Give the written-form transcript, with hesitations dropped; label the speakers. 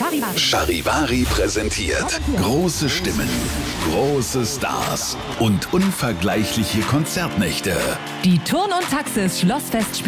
Speaker 1: Charivari präsentiert große Stimmen, große Stars und unvergleichliche Konzertnächte.
Speaker 2: Die Turn- und Taxis Schlossfest